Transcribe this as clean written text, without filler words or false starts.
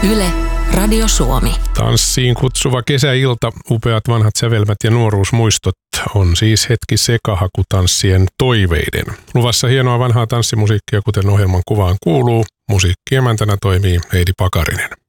Yle, Radio Suomi. Tanssiin kutsuva kesäilta, upeat vanhat sävelmät ja nuoruusmuistot on siis hetki sekahakutanssien toiveiden. Luvassa hienoa vanhaa tanssimusiikkia, kuten ohjelman kuvaan kuuluu. Musiikkiemäntänä toimii Heidi Pakarinen.